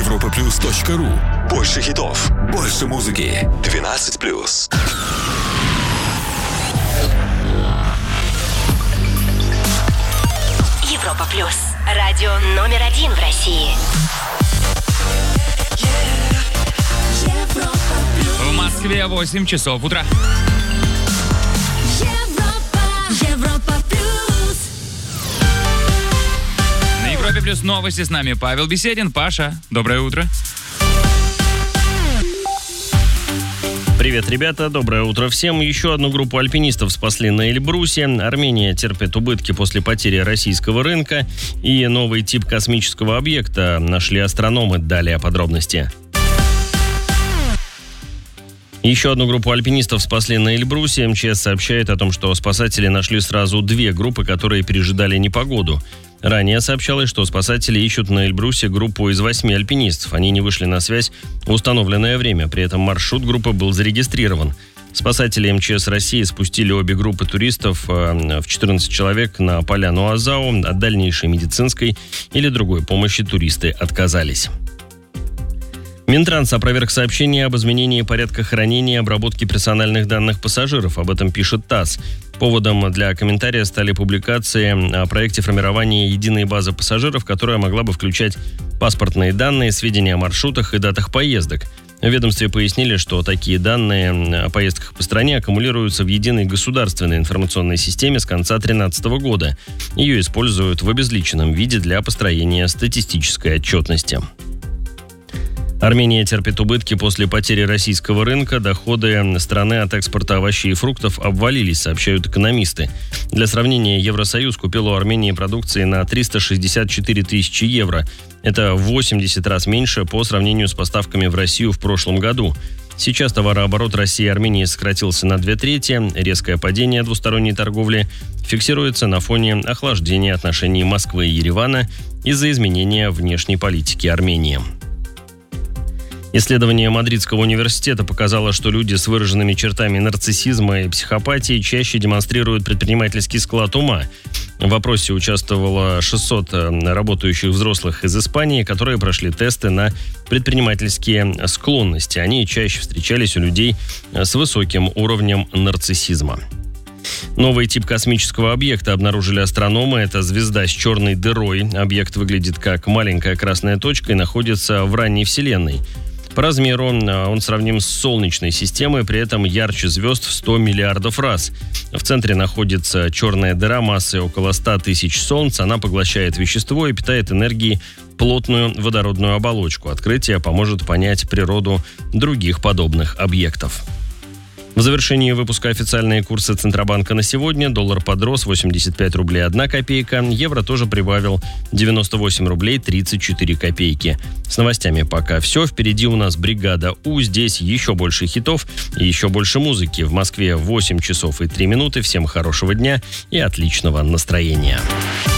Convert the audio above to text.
europaplus.ru. Больше хитов, больше музыки. 12+. Европа Плюс. Радио номер 1 в России. В Москве 8 часов утра. Европа Плюс. На Европе Плюс новости, с нами Павел Беседин. Паша, доброе утро. Привет, ребята, доброе утро всем. Еще одну группу альпинистов спасли на Эльбрусе. Армения терпит убытки после потери российского рынка. И новый тип космического объекта нашли астрономы. Далее подробности. Еще одну группу альпинистов спасли на Эльбрусе. МЧС сообщает о том, что спасатели нашли сразу две группы, которые пережидали непогоду. Ранее сообщалось, что спасатели ищут на Эльбрусе группу из 8 альпинистов. Они не вышли на связь в установленное время. При этом маршрут группы был зарегистрирован. Спасатели МЧС России спустили обе группы туристов в 14 человек на поляну Азау. От дальнейшей медицинской или другой помощи туристы отказались. Минтранс опроверг сообщение об изменении порядка хранения и обработки персональных данных пассажиров. Об этом пишет ТАСС. Поводом для комментария стали публикации о проекте формирования единой базы пассажиров, которая могла бы включать паспортные данные, сведения о маршрутах и датах поездок. В ведомстве пояснили, что такие данные о поездках по стране аккумулируются в единой государственной информационной системе с конца 2013 года. Ее используют в обезличенном виде для построения статистической отчетности. Армения терпит убытки после потери российского рынка. Доходы страны от экспорта овощей и фруктов обвалились, сообщают экономисты. Для сравнения, Евросоюз купил у Армении продукции на 364 тысячи евро. Это в 80 раз меньше по сравнению с поставками в Россию в прошлом году. Сейчас товарооборот России и Армении сократился на 2/3. Резкое падение двусторонней торговли фиксируется на фоне охлаждения отношений Москвы и Еревана из-за изменения внешней политики Армении. Исследование Мадридского университета показало, что люди с выраженными чертами нарциссизма и психопатии чаще демонстрируют предпринимательский склад ума. В опросе участвовало 600 работающих взрослых из Испании, которые прошли тесты на предпринимательские склонности. Они чаще встречались у людей с высоким уровнем нарциссизма. Новый тип космического объекта обнаружили астрономы. Это звезда с черной дырой. Объект выглядит как маленькая красная точка и находится в ранней Вселенной. По размеру он сравним с Солнечной системой, при этом ярче звезд в 100 миллиардов раз. В центре находится черная дыра массой около 100 тысяч Солнц. Она поглощает вещество и питает энергией плотную водородную оболочку. Открытие поможет понять природу других подобных объектов. В завершении выпуска официальные курсы Центробанка на сегодня. Доллар подрос 85 рублей 1 копейка. Евро тоже прибавил 98 рублей 34 копейки. С новостями пока все. Впереди у нас бригада У. Здесь еще больше хитов и еще больше музыки. В Москве 8 часов и 3 минуты. Всем хорошего дня и отличного настроения.